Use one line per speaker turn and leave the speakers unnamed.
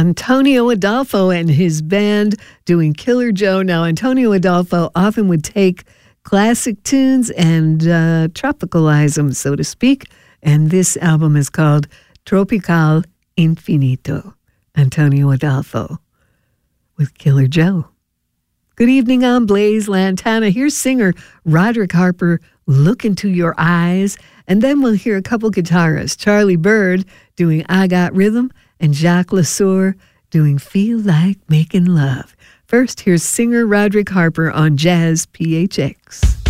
Antonio Adolfo and his band doing Killer Joe. Now, Antonio Adolfo often would take classic tunes and tropicalize them, so to speak. And this album is called Tropical Infinito. Antonio Adolfo with Killer Joe. Good evening, I'm Blaze Lantana. Here's singer Roderick Harper, Look Into Your Eyes. And then we'll hear a couple guitarists, Charlie Bird doing I Got Rhythm and Jacques Lesueur doing Feel Like Making Love. First, here's singer Roderick Harper on Jazz PHX.